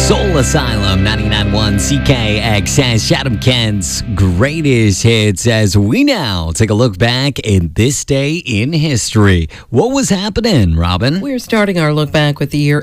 Soul Asylum, 99.1 CKXS, Chatham Kent's greatest hits, as we now take a look back in this day in history. What was happening, Robin? We're starting our look back with the year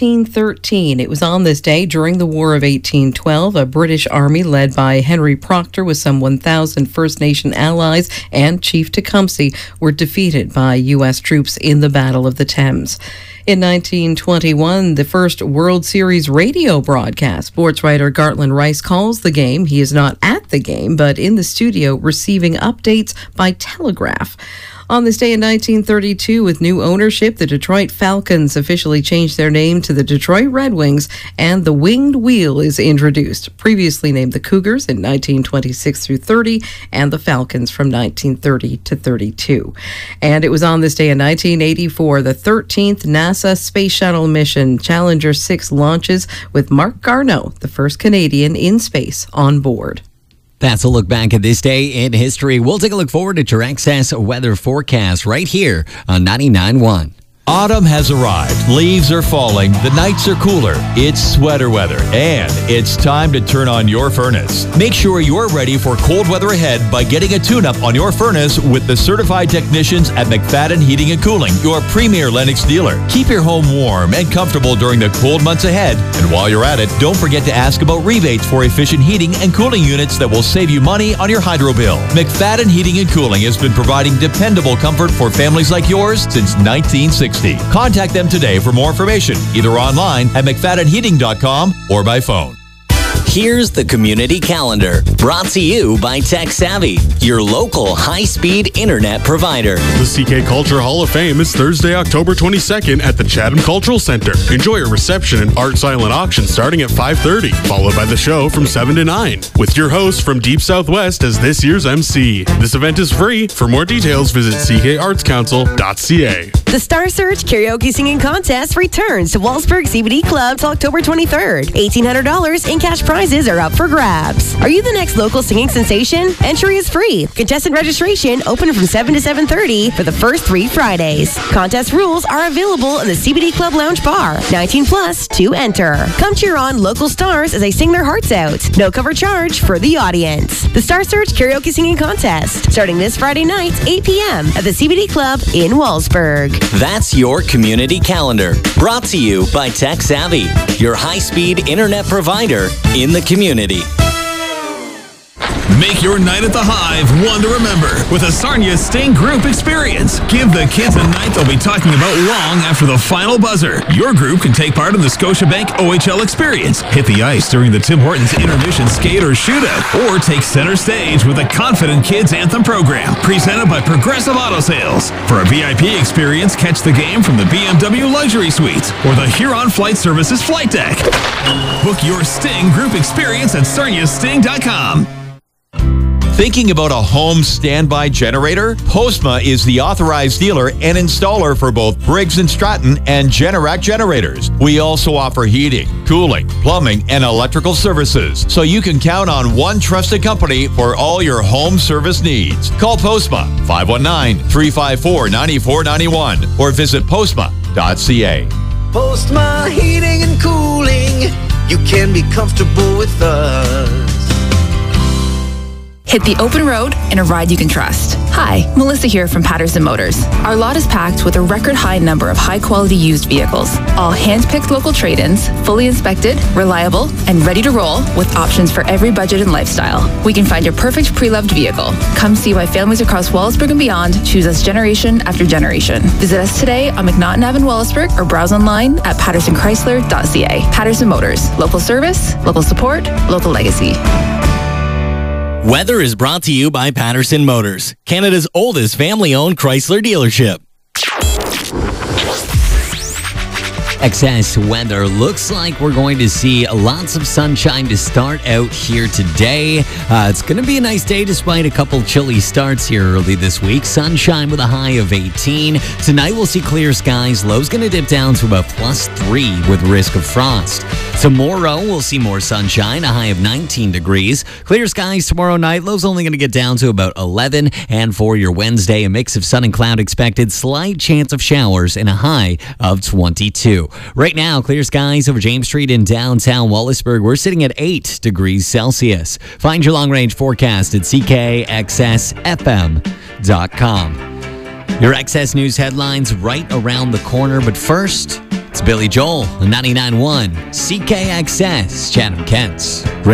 1813. It was on this day during the War of 1812. A British army led by Henry Proctor with some 1,000 First Nation allies and Chief Tecumseh were defeated by U.S. troops in the Battle of the Thames. In 1921, the first World Series radio broadcast. Sports writer Gartland Rice calls the game. He is not at the game, but in the studio receiving updates by telegraph. On this day in 1932, with new ownership, the Detroit Falcons officially changed their name to the Detroit Red Wings, and the winged wheel is introduced, previously named the Cougars in 1926 through 30, and the Falcons from 1930 to 32. And it was on this day in 1984, the 13th NASA Space Shuttle mission, Challenger 6, launches with Marc Garneau, the first Canadian in space, on board. That's a look back at this day in history. We'll take a look forward at your excess weather forecast right here on 99.1. Autumn has arrived. Leaves are falling. The nights are cooler. It's sweater weather. And it's time to turn on your furnace. Make sure you're ready for cold weather ahead by getting a tune-up on your furnace with the certified technicians at McFadden Heating and Cooling, your premier Lennox dealer. Keep your home warm and comfortable during the cold months ahead. And while you're at it, don't forget to ask about rebates for efficient heating and cooling units that will save you money on your hydro bill. McFadden Heating and Cooling has been providing dependable comfort for families like yours since 1960. Contact them today for more information, either online at McFaddenHeating.com or by phone. Here's the community calendar, brought to you by Tech Savvy, your local high-speed internet provider. The CK Culture Hall of Fame is Thursday, October 22nd at the Chatham Cultural Center. Enjoy a reception and art silent auction starting at 5:30, followed by the show from 7 to 9, with your host from Deep Southwest as this year's MC. This event is free. For more details, visit ckartscouncil.ca. The Star Search Karaoke Singing Contest returns to Wallsburg CBD Club till October 23rd. $1,800 in cash prizes are up for grabs. Are you the next local singing sensation? Entry is free. Contestant registration open from 7 to 7:30 for the first 3 Fridays. Contest rules are available in the CBD Club Lounge Bar. 18 plus to enter. Come cheer on local stars as they sing their hearts out. No cover charge for the audience. The Star Search Karaoke Singing Contest starting this Friday night, 8 p.m. at the CBD Club in Wallsburg. That's your community calendar, brought to you by Tech Savvy, your high-speed internet provider in the community. Make your night at the Hive one to remember with a Sarnia Sting Group experience. Give the kids a night they'll be talking about long after the final buzzer. Your group can take part in the Scotiabank OHL experience, hit the ice during the Tim Hortons intermission skate or shootout, or take center stage with the Confident Kids Anthem program, presented by Progressive Auto Sales. For a VIP experience, catch the game from the BMW Luxury Suites or the Huron Flight Services Flight Deck. Book your Sting Group experience at sarniasting.com. Thinking about a home standby generator? Postma is the authorized dealer and installer for both Briggs & Stratton and Generac generators. We also offer heating, cooling, plumbing, and electrical services, so you can count on one trusted company for all your home service needs. Call Postma 519-354-9491 or visit postma.ca. Postma Heating and Cooling, you can be comfortable with us. Hit the open road in a ride you can trust. Hi, Melissa here from Patterson Motors. Our lot is packed with a record high number of high-quality used vehicles, all hand-picked local trade-ins, fully inspected, reliable, and ready to roll with options for every budget and lifestyle. We can find your perfect pre-loved vehicle. Come see why families across Wallsburg and beyond choose us generation after generation. Visit us today on McNaughton Ave in Wallsburg or browse online at pattersonchrysler.ca. Patterson Motors. Local service, local support, local legacy. Weather is brought to you by Patterson Motors, Canada's oldest family-owned Chrysler dealership. Excess weather. Looks like we're going to see lots of sunshine to start out here today. It's going to be a nice day despite a couple chilly starts here early this week. Sunshine with a high of 18. Tonight we'll see clear skies. Low's going to dip down to about +3 with risk of frost. Tomorrow, we'll see more sunshine, a high of 19 degrees. Clear skies tomorrow night. Lows only going to get down to about 11. And for your Wednesday, a mix of sun and cloud expected. Slight chance of showers and a high of 22. Right now, clear skies over James Street in downtown Wallaceburg. We're sitting at 8 degrees Celsius. Find your long-range forecast at ckxsfm.com. Your XS News headlines right around the corner. But first, it's Billy Joel, 99.1 CKXS, Chatham-Kent's